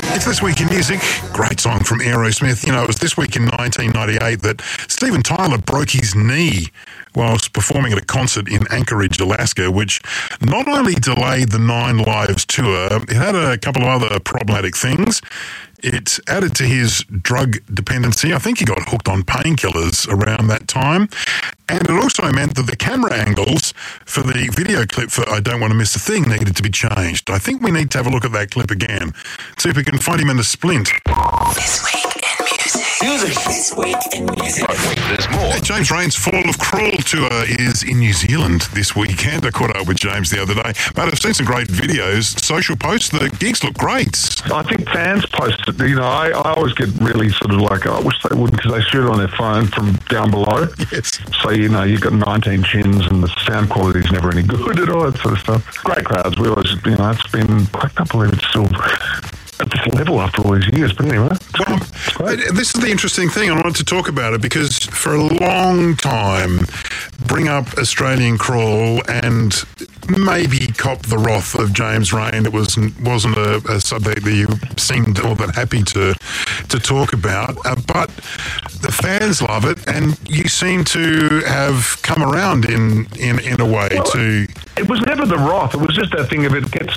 It's This Week in Music. Great song from Aerosmith. You know, it was this week in 1998 that Steven Tyler broke his knee whilst performing at a concert in Anchorage, Alaska, which not only delayed the Nine Lives tour, it had a couple of other problematic things. It added to his drug dependency. I think he got hooked on painkillers around that time. And it also meant that the camera angles for the video clip for I Don't Want to Miss a Thing needed to be changed. I think we need to have a look at that clip again. See if we can find him in a splint. This Week in Music. This Week in Music. There's more. James Rain's Fall of Cruel tour is in New Zealand this weekend. I caught up with James the other day. But I've seen some great videos, social posts. The gigs look great. I think fans post it. You know, I always get really sort of like, I wish they wouldn't, because they shoot it on their phone from down below. Yes. So, you know, you've got 19 chins and the sound quality is never any good at all, that sort of stuff. Great crowds. We always, you know, it's been, I can't believe it's still at this level after all these years. But anyway, this is the interesting thing. I wanted to talk about it because for a long time, bring up Australian Crawl and maybe cop the wrath of James Rain. It wasn't a subject that you seemed all that happy to talk about, but the fans love it, and you seem to have come around in a way to. It was never the wrath. It was just that thing of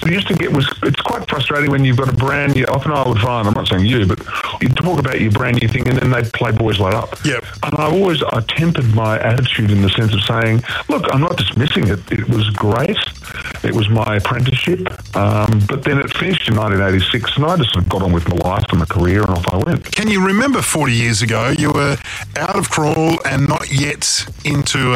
it's quite frustrating when you've got a brand new. Often I would find, I'm not saying you, but you talk about your brand new thing and then they play Boys Light Up. Yep. And I tempered my attitude in the sense of saying, look, I'm not dismissing it. It was great. It was my apprenticeship. But then it finished in 1986 and I just sort of got on with my life and my career and off I went. Can you remember 40 years ago, you were out of Crawl and not yet into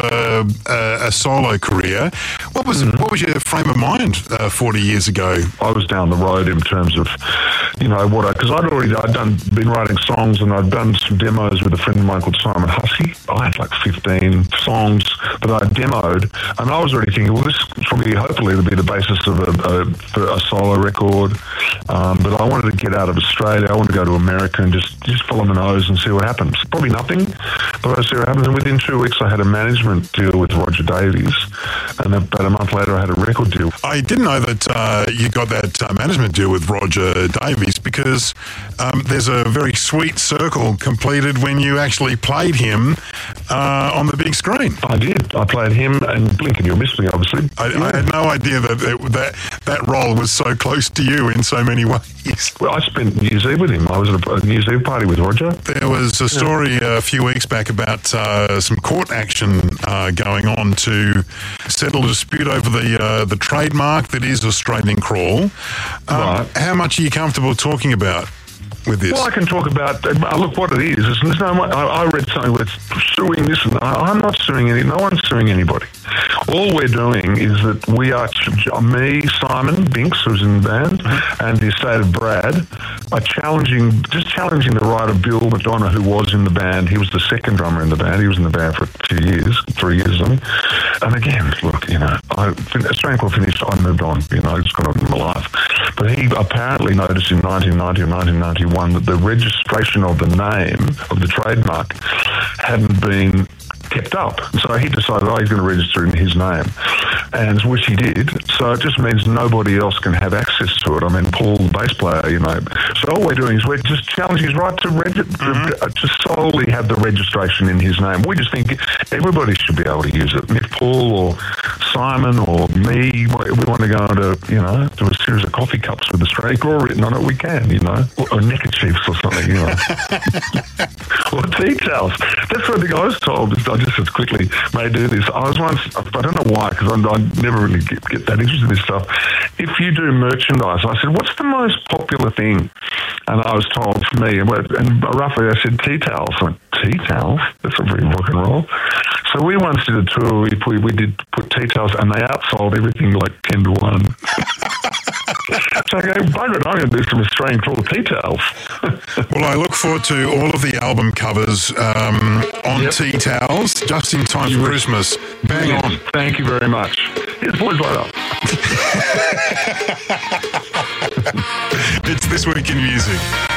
a solo career? What was your frame of mind 40 years ago? I was down the road in terms of, you know, because I'd been writing songs and I'd done some demos with a friend of mine called Simon Hussey. I had like 15 songs that I demoed, and I was already thinking, well, this probably, hopefully, will be the basis of a solo record. But I wanted to get out of Australia. I wanted to go to America and just follow my nose and see what happens. Probably nothing, but I see what happens. And within 2 weeks, I had a management deal with Roger Davies, and about a month later, I had a record deal. I didn't know that you got that management deal with Roger Davies because there's a very sweet circle completed when you actually played him on the big screen. I did. I played him and Blink and You'll Miss Me, obviously. I had no idea that role was so close to you in so many ways. Well, I spent New Year's Eve with him. I was at a New Year's Eve party with Roger. There was a story a few weeks back about some court action going on to settle a dispute over the trademark that is Australian Crawl. Right. How much are you comfortable talking about with this? Well, I can talk about, look, what it is. I read something with suing this, and I'm not suing no one's suing anybody. All we're doing is that we are, me, Simon Binks, who's in the band, and the estate of Brad, are challenging the right of Bill McDonough, who was in the band. He was the second drummer in the band. He was in the band for 3 years or something. And again, look, you know, Australian Crawl finished, I moved on, you know, I just got on with my life. But he apparently noticed in 1990 or 1991 that the registration of the name, of the trademark, hadn't been kept up. So he decided, he's going to register in his name, and which he did. So it just means nobody else can have access to it. I mean, Paul, the bass player, you know. So all we're doing is we're just challenging his right to solely have the registration in his name. We just think everybody should be able to use it. And if Paul or Simon or me, we want to go into, you know, to a series of coffee cups with Australian Crawl written on it, we can, you know, or neckerchiefs or something, you know. Or tea towels. That's what I was told. I just as quickly may do this. I was once, I don't know why, because I never really get that interested in this stuff. If you do merchandise, I said, what's the most popular thing? And I was told for me, and roughly I said tea towels. I went, tea towels? That's a very rock and roll. So we once did a tour, we did put tea towels, and they outsold everything like 10 to 1. So I go, bugger it, I'm going to do some Australian Crawl tea towels. Well, I look forward to all of the album covers on tea towels, just in time for Christmas. Bang on. Thank you very much. It's Boys Light Up. It's This Week in Music.